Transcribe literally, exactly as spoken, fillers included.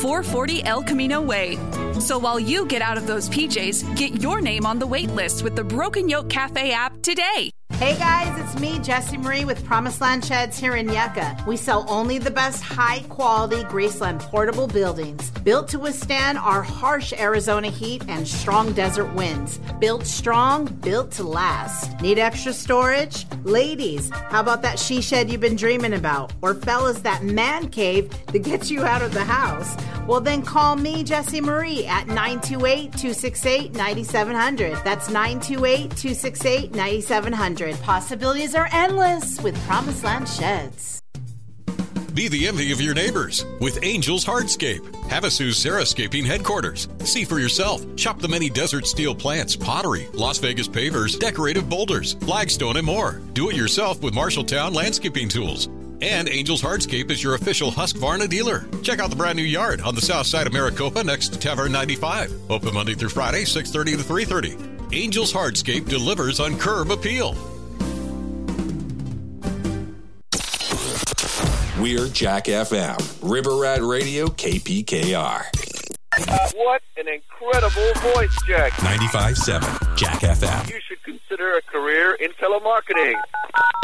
four forty El Camino Way. So while you get out of those P Js, get your name on the wait list with the Broken Yoke Cafe app today. Hey guys, it's me, Jessie Marie with Promised Land Sheds here in Yucca. We sell only the best high-quality Graceland portable buildings, built to withstand our harsh Arizona heat and strong desert winds. Built strong, built to last. Need extra storage? Ladies, how about that she shed you've been dreaming about? Or fellas, that man cave that gets you out of the house? Well, then call me, Jessie Marie, at nine two eight, two six eight, nine seven zero zero. That's nine two eight, two six eight, nine seven zero zero. Possibilities are endless with Promised Land Sheds. Be the envy of your neighbors with Angels Hardscape, Havasu's Sarahscaping headquarters. See for yourself. Shop the many desert steel plants, pottery, Las Vegas pavers, decorative boulders, flagstone, and more. Do it yourself with Marshalltown landscaping tools. And Angels Hardscape is your official Husqvarna dealer. Check out the brand new yard on the south side of Maricopa next to Tavern ninety-five. Open Monday through Friday, six thirty to three thirty. Angels Hardscape delivers on curb appeal. We're Jack F M, River Rat Radio, K P K R. Uh, what an incredible voice, Jack. ninety-five point seven, Jack F M. You should consider a career in telemarketing.